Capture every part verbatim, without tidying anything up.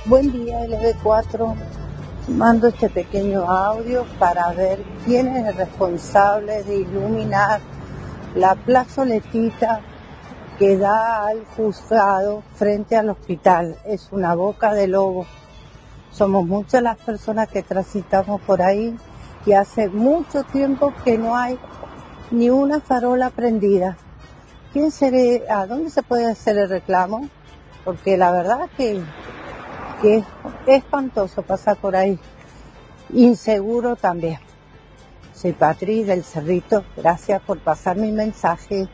Buen día, L B cuatro. Mando este pequeño audio para ver quién es el responsable de iluminar la plazoletita que da al juzgado frente al hospital. Es una boca de lobo. Somos muchas las personas que transitamos por ahí y hace mucho tiempo que no hay ni una farola prendida. ¿Quién sería, a dónde se puede hacer el reclamo? Porque la verdad que, que es espantoso pasar por ahí. Inseguro también. Soy Patri del Cerrito. Gracias por pasar mi mensaje.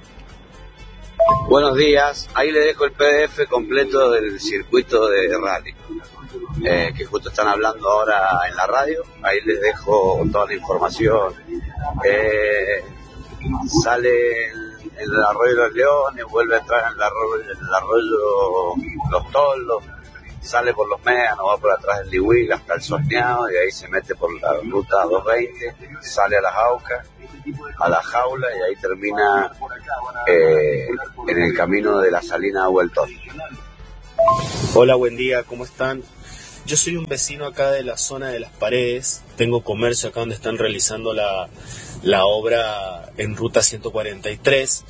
Buenos días. Ahí le dejo el P D F completo del circuito de rally. Eh, que justo están hablando ahora en la radio. Ahí les dejo toda la información. Eh, sale el, el arroyo de los Leones, vuelve a entrar en el arroyo, en el arroyo Los Toldos, sale por los Médanos, va por atrás del Lihuil hasta el Soñado, y ahí se mete por la ruta doscientos veinte, sale a la Jauca, a la Jaula, y ahí termina eh, en el camino de la Salina Agua del Toldo. Hola, buen día, ¿cómo están? Yo soy un vecino acá de la zona de Las Paredes, tengo comercio acá donde están realizando la, la obra en ruta ciento cuarenta y tres,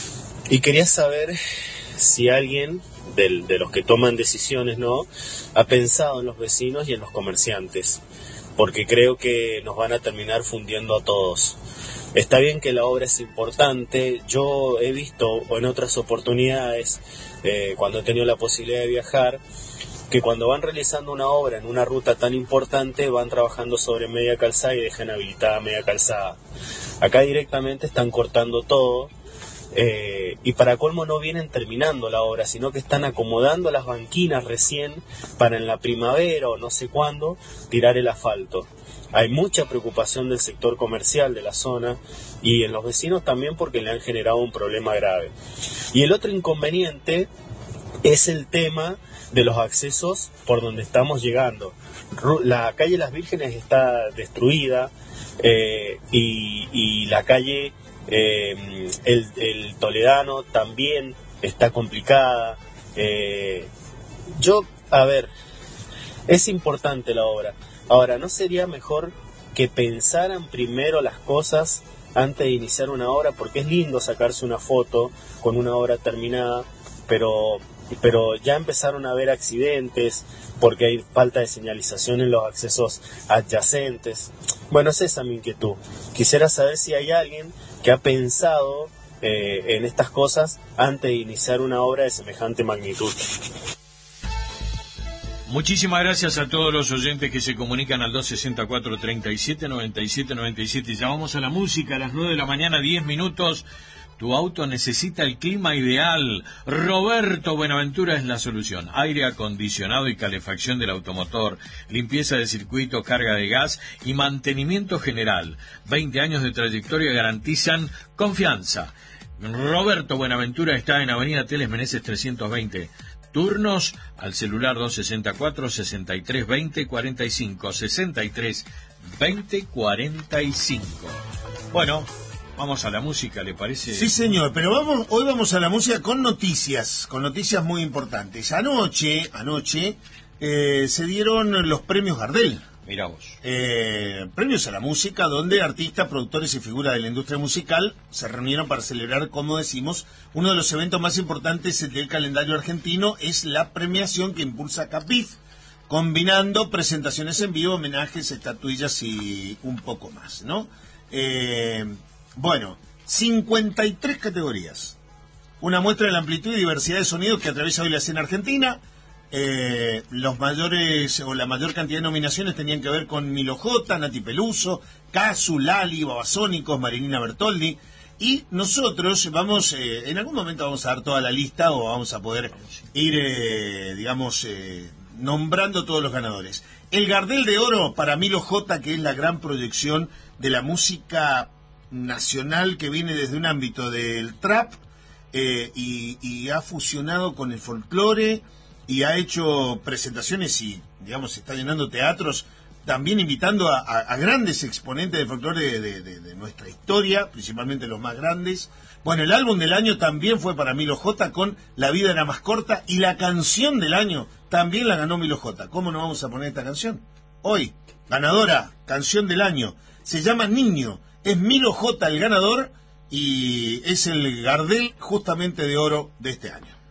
y quería saber si alguien del, de los que toman decisiones, ¿no?, ha pensado en los vecinos y en los comerciantes, porque creo que nos van a terminar fundiendo a todos. Está bien que la obra es importante, yo he visto en otras oportunidades, eh, cuando he tenido la posibilidad de viajar, que cuando van realizando una obra en una ruta tan importante van trabajando sobre media calzada y dejan habilitada media calzada. Acá directamente están cortando todo, eh, y para colmo no vienen terminando la obra, sino que están acomodando las banquinas recién para en la primavera o no sé cuándo tirar el asfalto. Hay mucha preocupación del sector comercial de la zona y en los vecinos también porque le han generado un problema grave. Y el otro inconveniente es el tema de los accesos por donde estamos llegando. La calle Las Vírgenes está destruida, eh, y, y la calle eh, el, el Toledano también está complicada. Eh, yo, a ver, es importante la obra. Ahora, ¿no sería mejor que pensaran primero las cosas antes de iniciar una obra? Porque es lindo sacarse una foto con una obra terminada, pero... pero ya empezaron a haber accidentes porque hay falta de señalización en los accesos adyacentes. Bueno, esa es mi inquietud. Quisiera saber si hay alguien que ha pensado eh, en estas cosas antes de iniciar una obra de semejante magnitud. Muchísimas gracias a todos los oyentes que se comunican al dos sesenta y cuatro, treinta y siete, noventa y siete, noventa y siete. Ya vamos a la música a las nueve de la mañana, diez minutos. Tu auto necesita el clima ideal. Roberto Buenaventura es la solución. Aire acondicionado y calefacción del automotor, limpieza de circuito, carga de gas y mantenimiento general. veinte años de trayectoria garantizan confianza. Roberto Buenaventura está en Avenida Teles Meneses trescientos veinte. Turnos al celular dos sesenta y cuatro, sesenta y tres, veinte, cuarenta y cinco. sesenta y tres, veinte, cuarenta y cinco. Bueno, vamos a la música, ¿le parece? Sí, señor, pero vamos, hoy vamos a la música con noticias, con noticias muy importantes. Anoche, anoche, eh, se dieron los premios Gardel. Mirá vos. Eh, premios a la música, donde artistas, productores y figuras de la industria musical se reunieron para celebrar, como decimos, uno de los eventos más importantes del calendario argentino. Es la premiación que impulsa Capif, combinando presentaciones en vivo, homenajes, estatuillas y un poco más, ¿no? Eh... Bueno, cincuenta y tres categorías. Una muestra de la amplitud y diversidad de sonidos que atraviesa hoy la escena argentina. Eh, los mayores o la mayor cantidad de nominaciones tenían que ver con Nilo J, Nati Peluso, Casu, Lali, Babasónicos, Marilina Bertoldi. Y nosotros vamos, eh, en algún momento vamos a dar toda la lista o vamos a poder ir, eh, digamos, eh, nombrando todos los ganadores. El Gardel de Oro para Milo J, que es la gran proyección de la música nacional que viene desde un ámbito del trap, eh, y, y ha fusionado con el folclore y ha hecho presentaciones y, digamos, está llenando teatros también invitando a, a, a grandes exponentes del folclore de, de, de, de nuestra historia, principalmente los más grandes. Bueno, el álbum del año también fue para Milo J con La vida era más corta, y la canción del año también la ganó Milo J. ¿Cómo no vamos a poner esta canción? Hoy, ganadora, canción del año, se llama Niño, es Milo J el ganador y es el Gardel justamente de oro de este año.